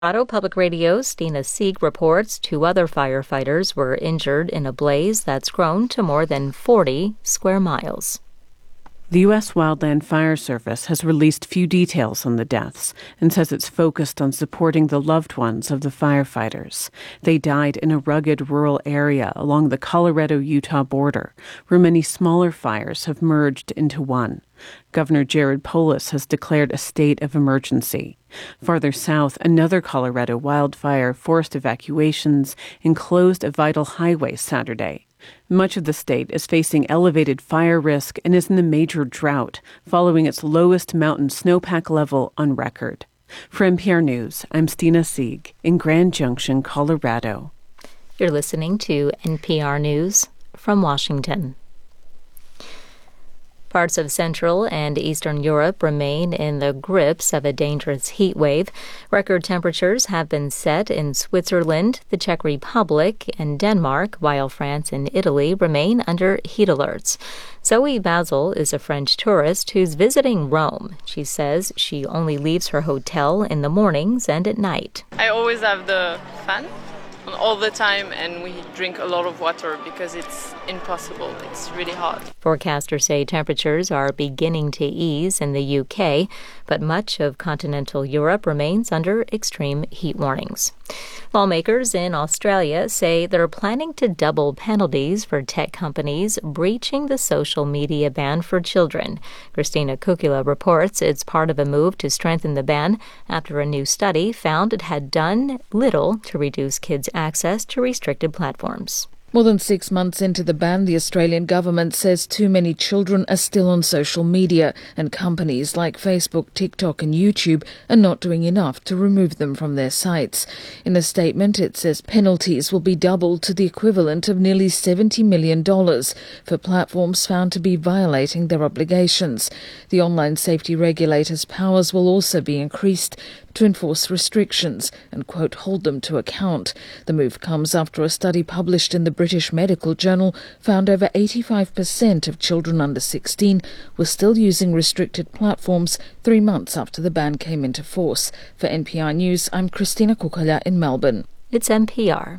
Colorado Public Radio's Stina Sieg reports 2 other firefighters were injured in a blaze that's grown to more than 40 square miles. The U.S. Wildland Fire Service has released few details on the deaths and says it's focused on supporting the loved ones of the firefighters. They died in a rugged rural area along the Colorado-Utah border, where many smaller fires have merged into one. Governor Jared Polis has declared a state of emergency. Farther south, another Colorado wildfire forced evacuations and closed a vital highway Saturday. Much of the state is facing elevated fire risk and is in a major drought, following its lowest mountain snowpack level on record. For NPR News, I'm Stina Sieg in Grand Junction, Colorado. You're listening to NPR News from Washington. Parts of Central and Eastern Europe remain in the grips of a dangerous heat wave. Record temperatures have been set in Switzerland, the Czech Republic, and Denmark, while France and Italy remain under heat alerts. Zoe Basil is a French tourist who's visiting Rome. She says she only leaves her hotel in the mornings and at night. I always have the fan on all the time, and we drink a lot of water because it's impossible. It's really hot. Forecasters say temperatures are beginning to ease in the UK, but much of continental Europe remains under extreme heat warnings. Lawmakers in Australia say they're planning to double penalties for tech companies breaching the social media ban for children. Christina Kukula reports it's part of a move to strengthen the ban after a new study found it had done little to reduce kids' access to restricted platforms. More than 6 months into the ban, the Australian government says too many children are still on social media, and companies like Facebook, TikTok and YouTube are not doing enough to remove them from their sites. In a statement, it says penalties will be doubled to the equivalent of nearly $70 million for platforms found to be violating their obligations. The online safety regulator's powers will also be increased to enforce restrictions and, quote, hold them to account. The move comes after a study published in the British Medical Journal found over 85% of children under 16 were still using restricted platforms 3 months after the ban came into force. For NPR News, I'm Christina Kukala in Melbourne. It's NPR.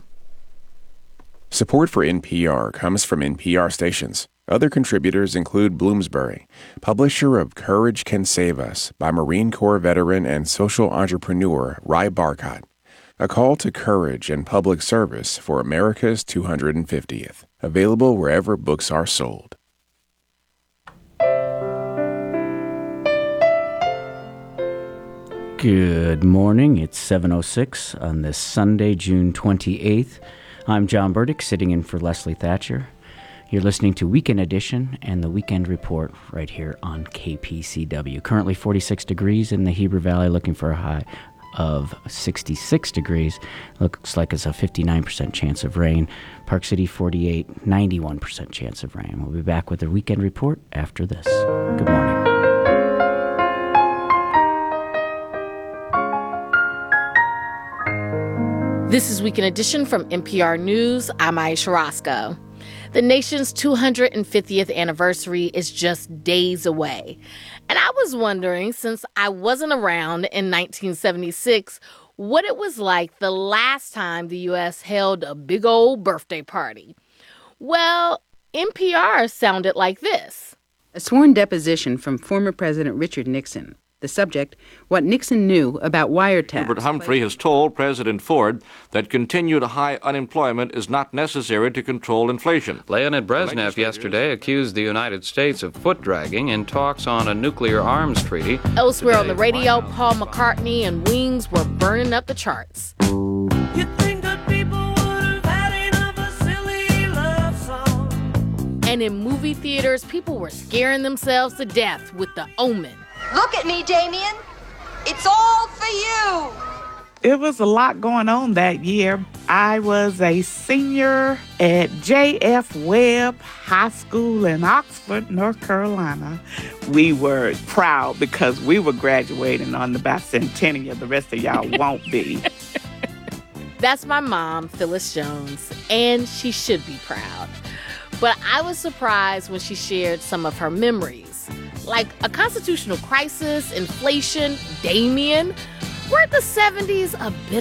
Support for NPR comes from NPR stations. Other contributors include Bloomsbury, publisher of Courage Can Save Us by Marine Corps veteran and social entrepreneur Rai Barkat. A call to courage and public service for America's 250th. Available wherever books are sold. Good morning. It's 7:06 on this Sunday, June 28th. I'm John Burdick, sitting in for Leslie Thatcher. You're listening to Weekend Edition and the Weekend Report right here on KPCW. Currently 46 degrees in the Heber Valley, looking for a high of 66 degrees. Looks like it's a 59% chance of rain. Park City 48, 91% chance of rain. We'll be back with the Weekend Report after this. Good morning. This is Weekend Edition from NPR News. I'm Aisha Roscoe. The nation's 250th anniversary is just days away. And I was wondering, since I wasn't around in 1976, what it was like the last time the U.S. held a big old birthday party. Well, NPR sounded like this. A sworn deposition from former President Richard Nixon. The subject, what Nixon knew about wiretaps. Hubert Humphrey has told President Ford that continued high unemployment is not necessary to control inflation. Leonid Brezhnev yesterday accused the United States of foot-dragging in talks on a nuclear arms treaty. Elsewhere on the radio, Paul McCartney and Wings were burning up the charts. You think that people would have had enough of a silly love song? And in movie theaters, people were scaring themselves to death with The Omen. Look at me, Damien. It's all for you. It was a lot going on that year. I was a senior at J.F. Webb High School in Oxford, North Carolina. We were proud because we were graduating on the bicentennial. The rest of y'all won't be. That's my mom, Phyllis Jones, and she should be proud. But I was surprised when she shared some of her memories, like a constitutional crisis, inflation, Damien. Weren't the 70s a bit